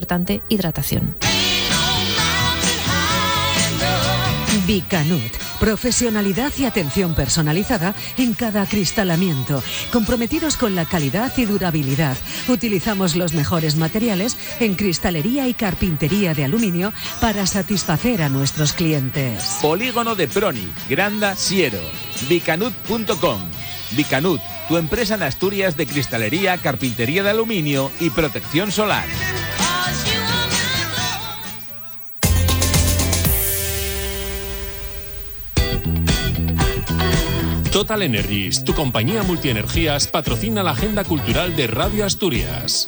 importante hidratación. Bicanut. Profesionalidad y atención personalizada en cada acristalamiento. Comprometidos con la calidad y durabilidad. Utilizamos los mejores materiales en cristalería y carpintería de aluminio para satisfacer a nuestros clientes. Polígono de Proni, Granda, Siero. Bicanut.com. Bicanut, tu empresa en Asturias de cristalería, carpintería de aluminio y protección solar. Total Energies, tu compañía multienergías, patrocina la agenda cultural de Radio Asturias.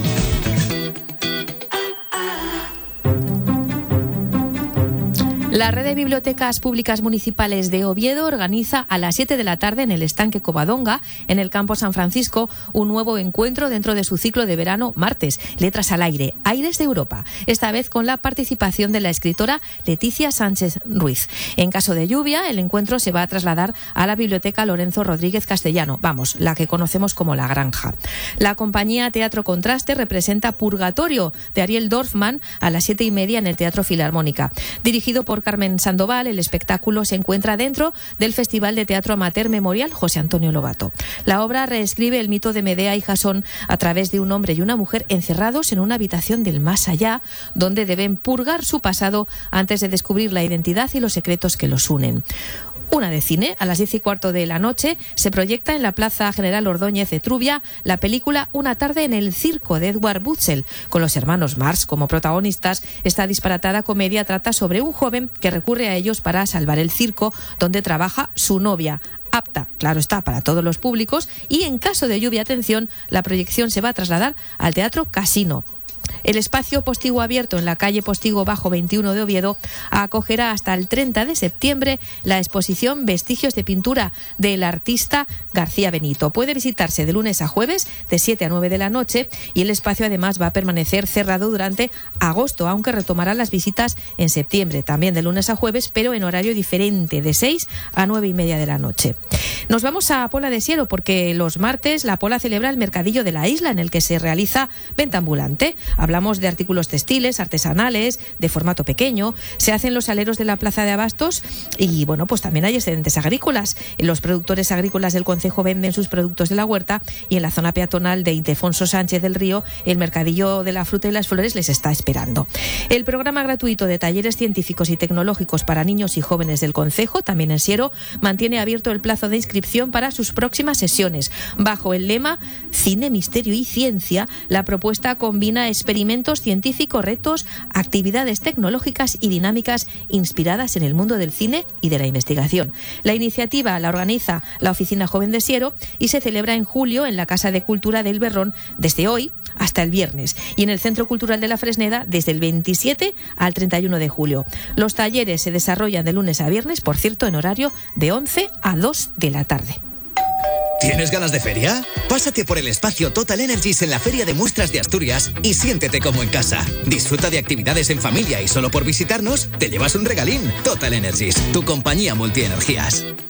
La Red de Bibliotecas Públicas Municipales de Oviedo organiza a las 7 de la tarde en el estanque Covadonga, en el Campo San Francisco, un nuevo encuentro dentro de su ciclo de verano martes, Letras al Aire, Aires de Europa, esta vez con la participación de la escritora Leticia Sánchez Ruiz. En caso de lluvia, el encuentro se va a trasladar a la Biblioteca Lorenzo Rodríguez Castellano, la que conocemos como La Granja. La compañía Teatro Contraste representa Purgatorio, de Ariel Dorfman, a las 7:30 en el Teatro Filarmónica. Dirigido por Carmen Sandoval, el espectáculo se encuentra dentro del Festival de Teatro Amateur Memorial José Antonio Lobato. La obra reescribe el mito de Medea y Jasón a través de un hombre y una mujer encerrados en una habitación del más allá, donde deben purgar su pasado antes de descubrir la identidad y los secretos que los unen. Una de cine, a las 10:15 de la noche, se proyecta en la Plaza General Ordóñez de Trubia la película Una tarde en el circo de Edward Butzel, con los hermanos Marx como protagonistas. Esta disparatada comedia trata sobre un joven que recurre a ellos para salvar el circo donde trabaja su novia. Apta, claro está, para todos los públicos, y en caso de lluvia, atención, la proyección se va a trasladar al Teatro Casino. El espacio Postigo Abierto en la calle Postigo Bajo 21 de Oviedo acogerá hasta el 30 de septiembre la exposición Vestigios de pintura del artista García Benito. Puede visitarse de lunes a jueves de 7 a 9 de la noche y el espacio además va a permanecer cerrado durante agosto, aunque retomará las visitas en septiembre, también de lunes a jueves, pero en horario diferente, de 6 a 9:30 de la noche. Nos vamos a Pola de Siero porque los martes la Pola celebra el Mercadillo de la Isla, en el que se realiza venta ambulante. Hablamos de artículos textiles, artesanales, de formato pequeño. Se hacen los aleros de la Plaza de Abastos y, pues también hay excedentes agrícolas. Los productores agrícolas del concejo venden sus productos de la huerta y en la zona peatonal de Ildefonso Sánchez del Río, el Mercadillo de la Fruta y las Flores les está esperando. El programa gratuito de talleres científicos y tecnológicos para niños y jóvenes del concejo, también en Siero, mantiene abierto el plazo de inscripción para sus próximas sesiones. Bajo el lema Cine, Misterio y Ciencia, la propuesta combina experimentos científicos, retos, actividades tecnológicas y dinámicas inspiradas en el mundo del cine y de la investigación. La iniciativa la organiza la Oficina Joven de Siero y se celebra en julio en la Casa de Cultura del Berrón desde hoy hasta el viernes y en el Centro Cultural de la Fresneda desde el 27 al 31 de julio. Los talleres se desarrollan de lunes a viernes, por cierto, en horario de 11 a 2 de la tarde. ¿Tienes ganas de feria? Pásate por el espacio Total Energies en la Feria de Muestras de Asturias y siéntete como en casa. Disfruta de actividades en familia y solo por visitarnos te llevas un regalín. Total Energies, tu compañía multienergías.